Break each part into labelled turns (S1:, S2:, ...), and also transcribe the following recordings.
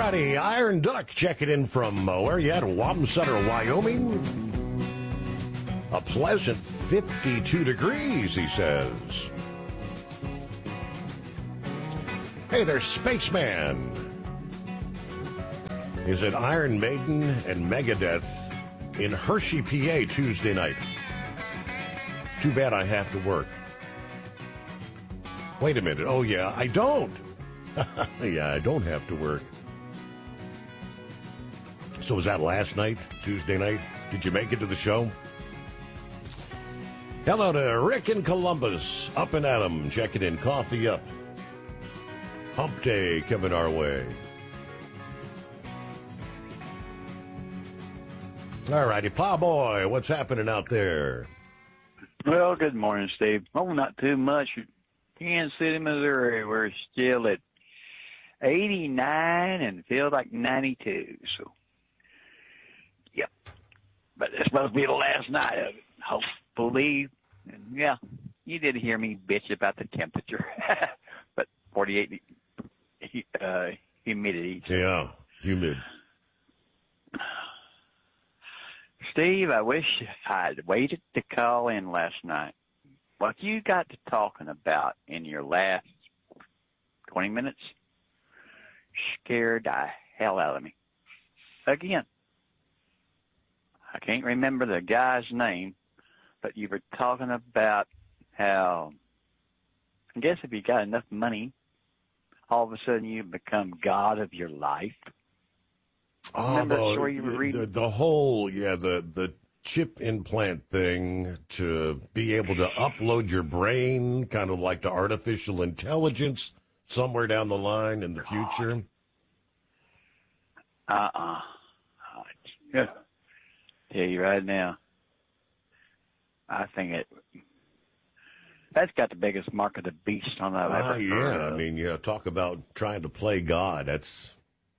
S1: righty, Iron Duck checking in from where you at? Wamsutter, Wyoming. A pleasant 52 degrees, he says. Hey, there's Spaceman. Is it Iron Maiden and Megadeth in Hershey, PA, Tuesday night? Too bad I have to work. Wait a minute. Oh, yeah, I don't. Yeah, I don't have to work. So was that last night, Tuesday night? Did you make it to the show? Hello to Rick in Columbus. Up and at 'em. Checking in. Coffee up. Hump day coming our way. All righty, Plowboy, what's happening out there?
S2: Well, good morning, Steve. Oh, not too much. Kansas City, Missouri, we're still at 89 and feels like 92. So, yep. But it's supposed to be the last night of it, hopefully. And yeah, you did hear me bitch about the temperature. But 48 humidity. So.
S1: Yeah, humid.
S2: Steve, I wish I'd waited to call in last night. What you got to talking about in your last 20 minutes scared the hell out of me. Again, I can't remember the guy's name, but you were talking about how, I guess if you got enough money, all of a sudden you become God of your life. Remember the story you were reading?
S1: The whole, the chip implant thing to be able to upload your brain, kind of like to artificial intelligence somewhere down the line in the future.
S2: I'll tell you right now, I think that's got the biggest mark of the beast on that I've ever heard of.
S1: I mean, talk about trying to play God. That's...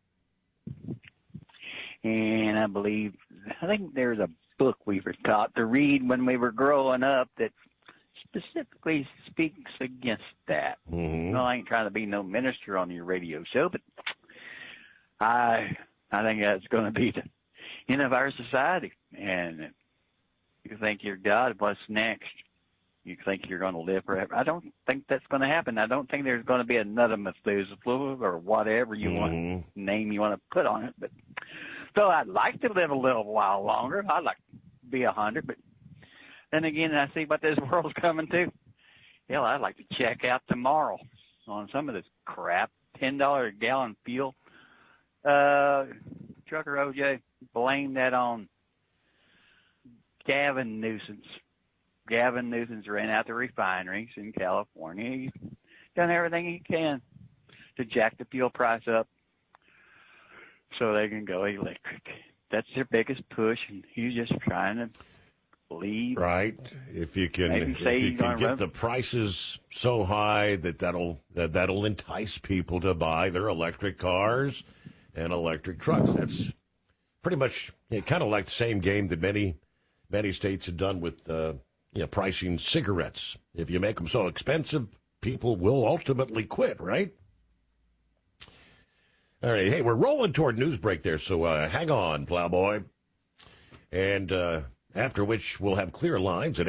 S2: And I think there's a book we were taught to read when we were growing up that specifically speaks against that.
S1: Mm-hmm.
S2: Well, I ain't trying to be no minister on your radio show, but I think that's going to be the end of our society. And you think you're God, what's next? You think you're going to live forever. I don't think that's going to happen. I don't think there's going to be another Methuselah or whatever you want name you want to put on it. But so I'd like to live a little while longer. I'd like to be 100, but then again, I see what this world's coming to. Hell, I'd like to check out tomorrow on some of this crap. $10 a gallon fuel. Trucker OJ, blame that on Gavin Newsom. Gavin Newsom's ran out the refineries in California. He's done everything he can to jack the fuel price up so they can go electric. That's their biggest push, and he's just trying to leave.
S1: Right. If you can get the prices so high that'll entice people to buy their electric cars and electric trucks. That's pretty much kind of like the same game that many states have done with pricing cigarettes. If you make them so expensive, people will ultimately quit, right? All right, hey, we're rolling toward news break there, so hang on, Plowboy. And after which we'll have clear lines at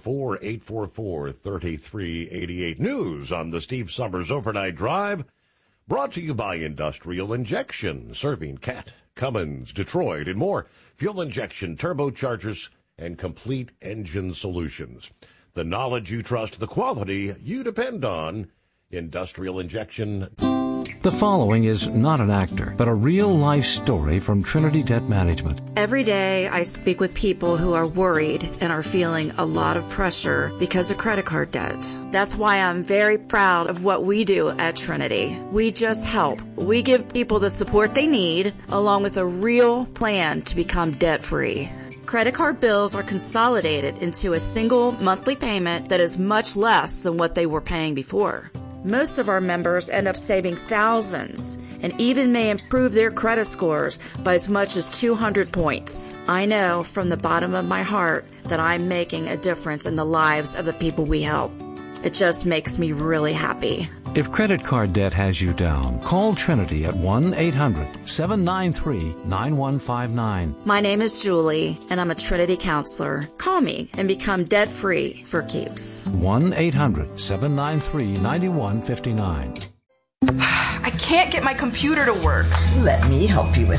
S1: 844-844-3388. News on the Steve Summers Overnight Drive, brought to you by Industrial Injection, serving Cat, Cummins, Detroit, and more. Fuel injection, turbochargers, and complete engine solutions. The knowledge you trust, the quality you depend on. Industrial Injection.
S3: The following is not an actor, but a real-life story from Trinity Debt Management.
S4: Every day I speak with people who are worried and are feeling a lot of pressure because of credit card debt. That's why I'm very proud of what we do at Trinity. We just help. We give people the support they need, along with a real plan to become debt-free. Credit card bills are consolidated into a single monthly payment that is much less than what they were paying before. Most of our members end up saving thousands and even may improve their credit scores by as much as 200 points. I know from the bottom of my heart that I'm making a difference in the lives of the people we help. It just makes me really happy.
S3: If credit card debt has you down, call Trinity at 1-800-793-9159.
S4: My name is Julie, and I'm a Trinity counselor. Call me and become debt-free for keeps.
S3: 1-800-793-9159.
S5: I can't get my computer to work.
S6: Let me help you with